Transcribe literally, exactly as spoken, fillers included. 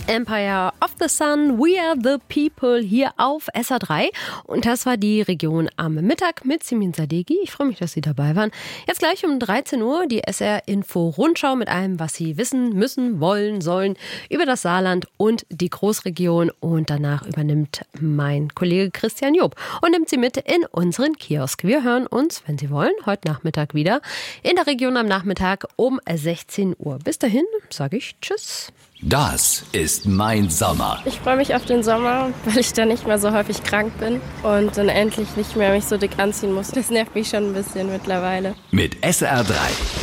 Empire of the Sun, We Are the People hier auf S R drei. Und das war die Region am Mittag mit Simin Sadeghi. Ich freue mich, dass Sie dabei waren. Jetzt gleich um dreizehn Uhr die S R-Info-Rundschau mit allem, was Sie wissen, müssen, wollen, sollen über das Saarland und die Großregion. Und danach übernimmt mein Kollege Christian Job und nimmt Sie mit in unseren Kiosk. Wir hören uns, wenn Sie wollen, heute Nachmittag wieder in der Region am Nachmittag um sechzehn Uhr. Bis dahin sage ich Tschüss. Das ist mein Sommer. Ich freue mich auf den Sommer, weil ich dann nicht mehr so häufig krank bin und dann endlich nicht mehr mich so dick anziehen muss. Das nervt mich schon ein bisschen mittlerweile. Mit S R drei.